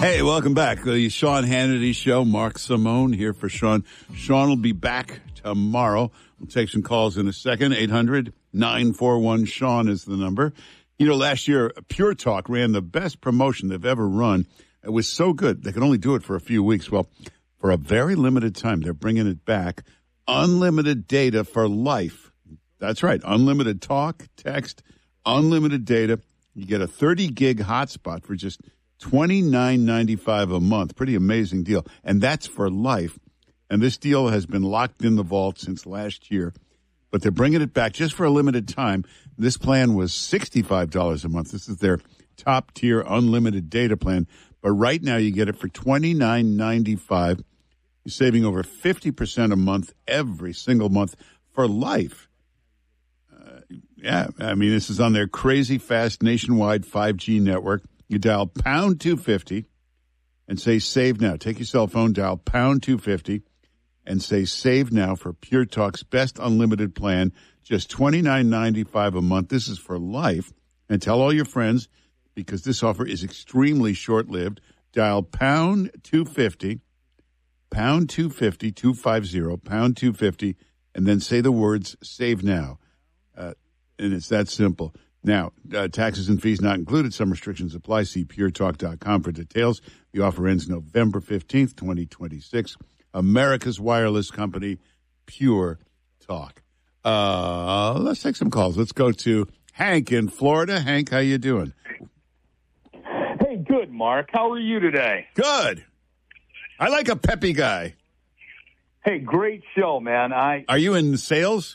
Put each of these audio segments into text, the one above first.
Hey, welcome back. The Sean Hannity Show. Mark Simone here for Sean. Sean will be back tomorrow. We'll take some calls in a second. 800-941-SEAN is the number. You know, last year, Pure Talk ran the best promotion they've ever run. It was so good. They could only do it for a few weeks. Well, for a very limited time, they're bringing it back. Unlimited data for life. That's right. Unlimited talk, text, unlimited data. You get a 30-gig hotspot for just $29.95 a month. Pretty amazing deal. And that's for life. And this deal has been locked in the vault since last year. But they're bringing it back just for a limited time. This plan was $65 a month. This is their top-tier unlimited data plan. But right now you get it for $29.95. You're saving over 50% a month every single month for life. Yeah, I mean, this is on their crazy fast nationwide 5G network. You dial pound 250 and say save now. Take your cell phone, dial pound 250 and say save now for Pure Talk's best unlimited plan. Just $29.95 a month. This is for life. And tell all your friends because this offer is extremely short-lived. Dial pound 250, pound 250, 250, pound 250, and then say the words save now. And it's that simple. Now, taxes and fees not included. Some restrictions apply. See puretalk.com for details. The offer ends November 15th, 2026. America's wireless company, Pure Talk. Let's take some calls. Let's go to Hank in Florida. Hank, how you doing? Hey, good, Mark. How are you today? Good. I like a peppy guy. Hey, great show, man. Are you in sales?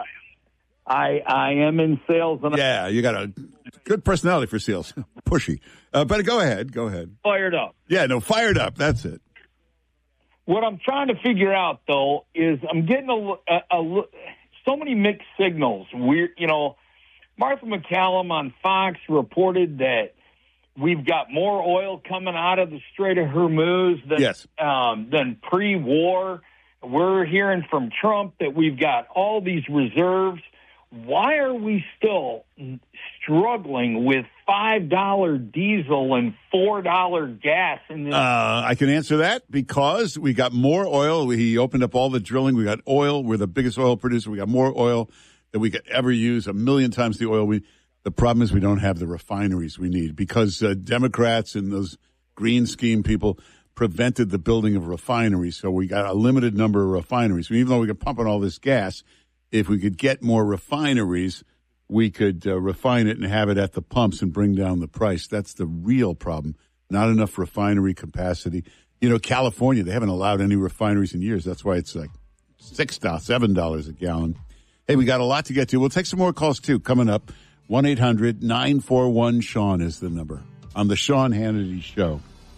I am in sales. And yeah, you got a good personality for sales. Pushy. But go ahead. Fired up. Yeah, no, fired up. That's it. What I'm trying to figure out, though, is I'm getting so many mixed signals. Martha McCallum on Fox reported that we've got more oil coming out of the Strait of Hormuz than pre-war. We're hearing from Trump that we've got all these reserves. Why are we still struggling with $5 diesel and $4 gas? I can answer that because we got more oil. He opened up all the drilling. We got oil. We're the biggest oil producer. We got more oil than we could ever use, 1,000,000 times the oil. The problem is we don't have the refineries we need because Democrats and those green scheme people prevented the building of refineries. So we got a limited number of refineries. Even though we could pump in all this gas, if we could get more refineries, we could refine it and have it at the pumps and bring down the price. That's the real problem. Not enough refinery capacity. You know, California, they haven't allowed any refineries in years. That's why it's like $6, $7 a gallon. Hey, we got a lot to get to. We'll take some more calls, too, coming up. 1-800-941-SEAN is the number on the Sean Hannity Show.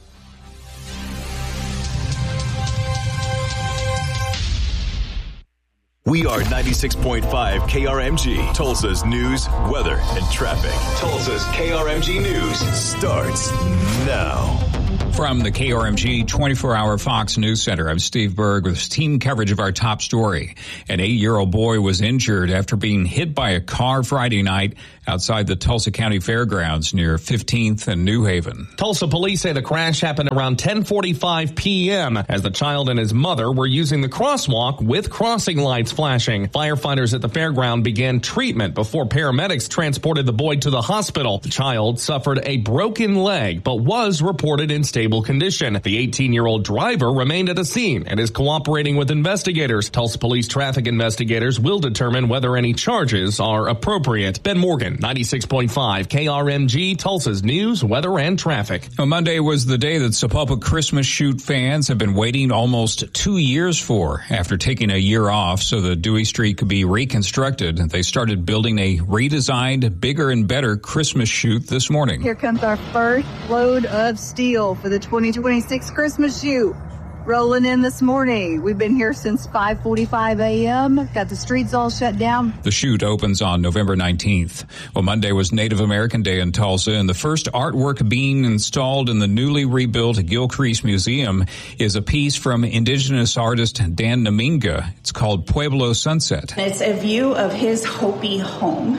We are 96.5 KRMG, Tulsa's news, weather, and traffic. Tulsa's KRMG News starts now. From the KRMG 24-hour Fox News Center, I'm Steve Berg with team coverage of our top story. An 8-year-old boy was injured after being hit by a car Friday night outside the Tulsa County Fairgrounds near 15th and New Haven. Tulsa police say the crash happened around 10:45 p.m. as the child and his mother were using the crosswalk with crossing lights flashing. Firefighters at the fairground began treatment before paramedics transported the boy to the hospital. The child suffered a broken leg but was reported in stable condition. The 18-year-old driver remained at the scene and is cooperating with investigators. Tulsa police traffic investigators will determine whether any charges are appropriate. Ben Morgan, 96.5 KRMG, Tulsa's news, weather, and traffic. Well, Monday was the day that Sapulpa Christmas Shoot fans have been waiting almost 2 years for. After taking a year off so the Dewey Street could be reconstructed, they started building a redesigned, bigger and better Christmas Shoot this morning. Here comes our first load of steel for the 2026 Christmas Shoot. Rolling in this morning. We've been here since 5:45 a.m. Got the streets all shut down. The shoot opens on November 19th. Well, Monday was Native American Day in Tulsa, and the first artwork being installed in the newly rebuilt Gilcrease Museum is a piece from indigenous artist Dan Naminga. It's called Pueblo Sunset. It's a view of his Hopi home.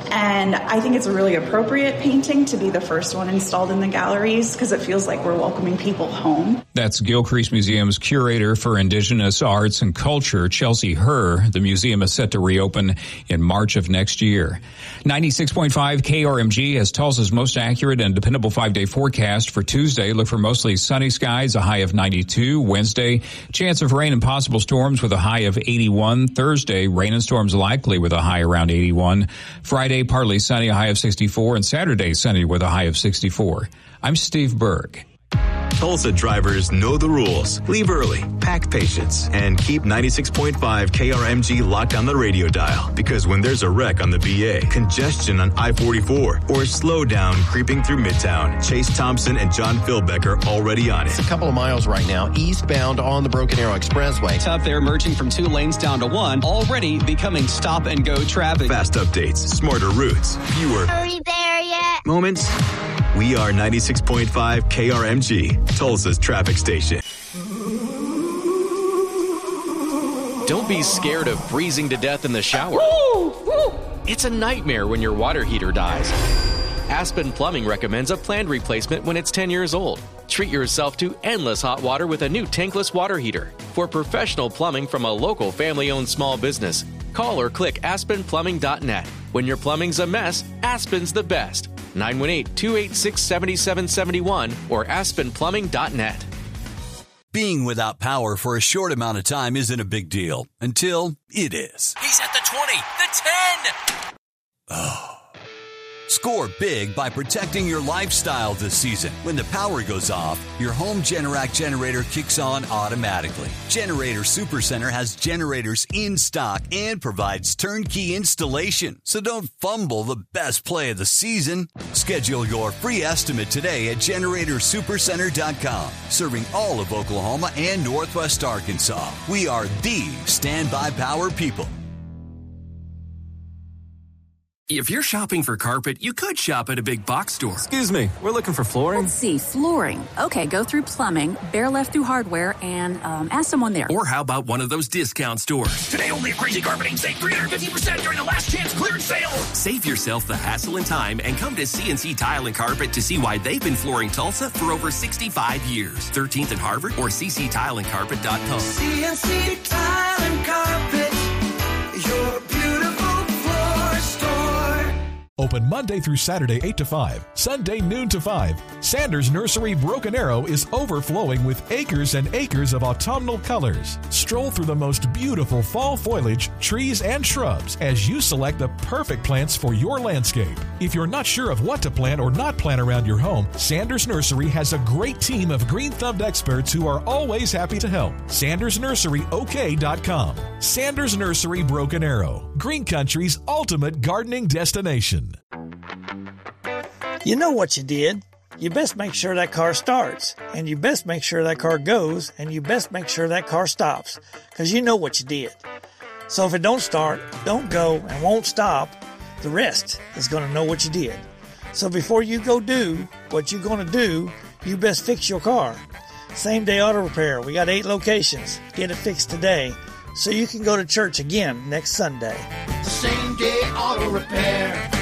And I think it's a really appropriate painting to be the first one installed in the galleries because it feels like we're welcoming people home. That's Gilcrease Museum's curator for Indigenous Arts and Culture, Chelsea Herr. The museum is set to reopen in March of next year. 96.5 KRMG has Tulsa's most accurate and dependable 5-day forecast for Tuesday. Look for mostly sunny skies, a high of 92. Wednesday, chance of rain and possible storms with a high of 81. Thursday, rain and storms likely with a high around 81. Friday, partly sunny, a high of 64. And Saturday, sunny with a high of 64. I'm Steve Berg. Tulsa drivers know the rules. Leave early, pack patience, and keep 96.5 KRMG locked on the radio dial. Because when there's a wreck on the BA, congestion on I-44, or a slowdown creeping through Midtown, Chase Thompson and John Philbeck are already on it. It's a couple of miles right now, eastbound on the Broken Arrow Expressway. Tough there, merging from 2 lanes down to 1, already becoming stop-and-go traffic. Fast updates, smarter routes, fewer Are we there yet? moments. We are 96.5 KRMG, Tulsa's traffic station. Don't be scared of freezing to death in the shower. It's a nightmare when your water heater dies. Aspen Plumbing recommends a planned replacement when it's 10 years old. Treat yourself to endless hot water with a new tankless water heater. For professional plumbing from a local family-owned small business, call or click aspenplumbing.net. When your plumbing's a mess, Aspen's the best. 918-286-7771 or aspenplumbing.net. Being without power for a short amount of time isn't a big deal until it is. He's at the 20, the 10. Oh. Score big by protecting your lifestyle this season. When the power goes off, your home Generac generator kicks on automatically. Generator Supercenter has generators in stock and provides turnkey installation. So don't fumble the best play of the season. Schedule your free estimate today at GeneratorSupercenter.com. Serving all of Oklahoma and Northwest Arkansas. We are the standby power people. If you're shopping for carpet, you could shop at a big box store. Excuse me, we're looking for flooring. Let's see, flooring. Okay, go through plumbing, bear left through hardware, and ask someone there. Or how about one of those discount stores? Today only at Crazy Carpeting, save 350% during the last chance clearance sale. Save yourself the hassle and time and come to CNC Tile and Carpet to see why they've been flooring Tulsa for over 65 years. 13th and Harvard or cctileandcarpet.com. CNC Tile and Carpet, your beautiful floor store. Open Monday through Saturday 8 to 5, Sunday noon to 5. Sanders Nursery Broken Arrow is overflowing with acres and acres of autumnal colors. Stroll through the most beautiful fall foliage, trees, and shrubs as you select the perfect plants for your landscape. If you're not sure of what to plant or not plant around your home, Sanders Nursery has a great team of green-thumbed experts who are always happy to help. SandersNurseryOK.com. Sanders Nursery Broken Arrow, Green Country's ultimate gardening destination. You know what you did. You best make sure that car starts, and you best make sure that car goes, and you best make sure that car stops, because you know what you did. So if it don't start, don't go, and won't stop, the rest is going to know what you did. So before you go do what you're going to do, you best fix your car. Same day auto repair. We got 8 locations. Get it fixed today so you can go to church again next Sunday. Same day auto repair.